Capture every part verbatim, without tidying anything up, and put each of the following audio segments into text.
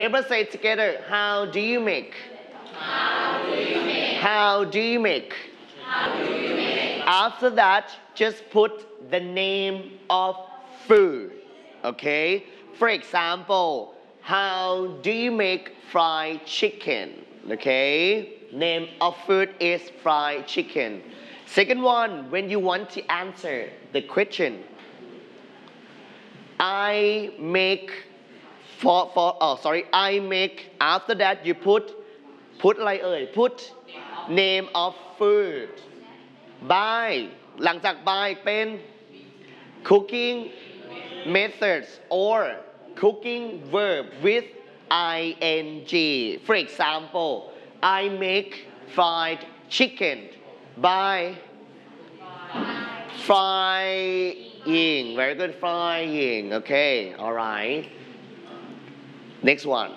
Everyone say together. How do you make? How do you make? How do you make? How do you make? After that, just put the name of food. Okay? For example, how do you make fried chicken? Okay? Name of food is fried chicken. Second one, when you want to answer the question, I make for for oh sorry I make after that you put put อะไรเอ่ย put name of food by หลังจาก by เป็น cooking methods or cooking verb with ing for example I make fried chicken by frying very good frying okay alright next one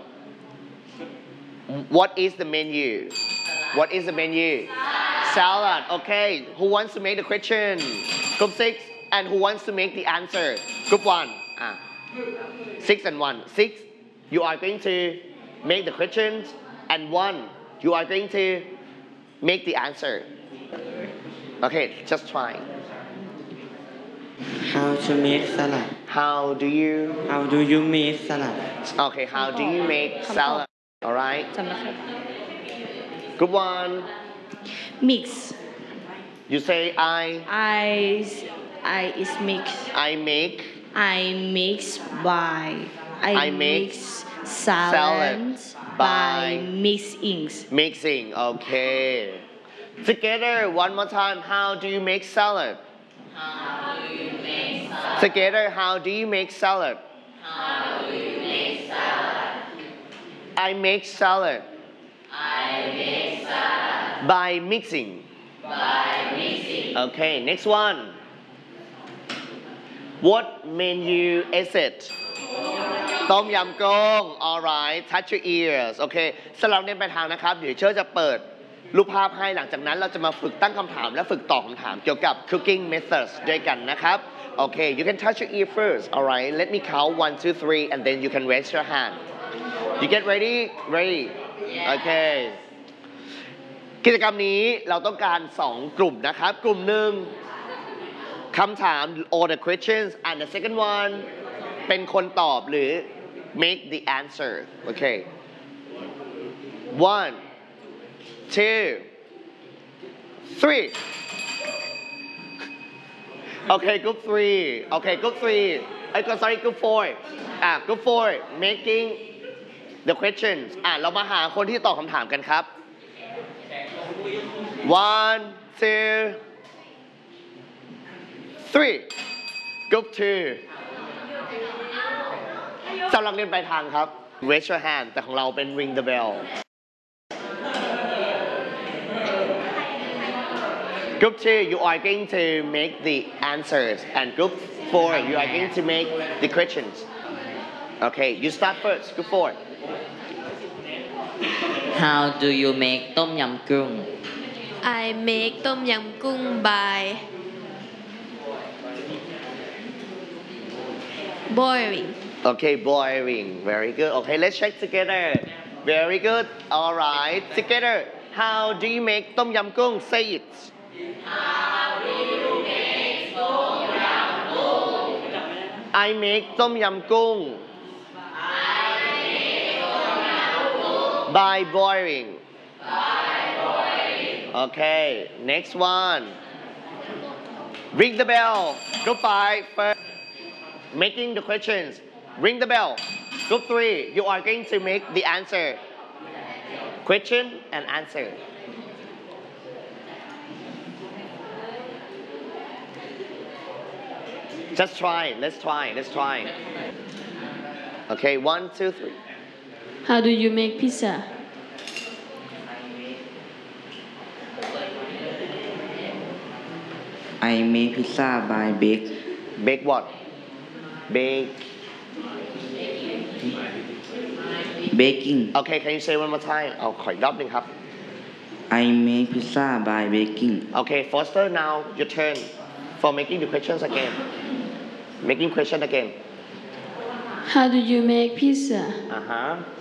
what is the menu what is the menu salad okay who wants to make the question group six and who wants to make the answer group one ah six and one six you are going to make the questions and one you are going to make the answer okay just try How to make salad? How do you? How do you make salad? Okay, how do you make salad? All right. Good one. Mix. You say I. I I is mix. I make. I mix by. I, I make mix salad, salad by, by mixing. Mixing. Okay. Together one more time. How do you make salad? How do you make salad? Together, how do you make salad? How do you make salad? I make salad. I make salad. By mixing. By mixing. Okay, next one. What menu is it? ต้มยำกุ้ง alright touch your ears โอเคสำหรับเรียนไปทางนะครับเดี๋ยวเชิญจะเปิดรูปภาพให้หลังจากนั้นเราจะมาฝึกตั้งคำถามและฝึกตอบคำถามเกี่ยวกับ cooking methods ด้วยกันนะครับโอเค you can touch your ear first alright let me count one two three and then you can raise your hand you get ready ready okay กิจกรรมนี้เราต้องการสองกลุ่มนะครับกลุ่มหนึ่งคำถาม all the questions and the second one เป็นคนตอบหรือ make the answer okay one two three okay group three okay group three I go sorry group four อ่ะ group four making the questions อ่ะเรามาหาคนที่ตอบคำถามกันครับ one two three group two สำหรับเรียนปลายทางครับ raise your hand แต่ของเราเป็น ring the bell Group two, you are going to make the answers, and group four, you are going to make the questions. Okay, you start first. Group four. How do you make ต้มยำกุ้ง I make ต้มยำกุ้ง by boiling. Okay, boiling. Very good. Okay, let's check together. Very good. All right, together. How do you make ต้มยำกุ้ง? Say it. How do you make ต้มยำกุ้ง I make ต้มยำกุ้ง I make ต้มยำกุ้ง by boiling. by boiling. Okay, next one. Ring the bell. Group five first. Making the questions. Ring the bell. Group three, you are going to make the answer. Question and answer. Just try. Let's try. Let's try. Okay, one, two, three. How do you make pizza? I make pizza by bake. Bake what? Bake. Baking. Okay, can you say one more time? เอาขออีกรอบหนึ่งครับ I make pizza by baking. Okay, Foster, now your turn for making the questions again. Making question again. How do you make pizza? Uh-huh.